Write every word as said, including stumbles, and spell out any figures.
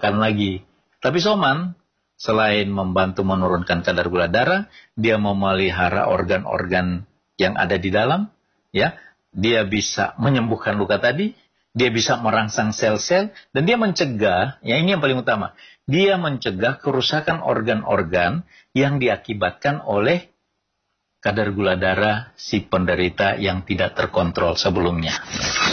makan lagi. Tapi Soman, selain membantu menurunkan kadar gula darah, dia memelihara organ-organ yang ada di dalam, ya. Dia bisa menyembuhkan luka tadi, dia bisa merangsang sel-sel, dan dia mencegah, ya ini yang paling utama, dia mencegah kerusakan organ-organ yang diakibatkan oleh kadar gula darah si penderita yang tidak terkontrol sebelumnya.